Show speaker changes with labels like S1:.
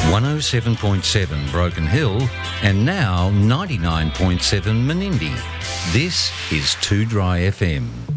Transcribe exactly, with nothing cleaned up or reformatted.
S1: one oh seven point seven Broken Hill and now ninety-nine point seven Menindee. This is Too Dry F M.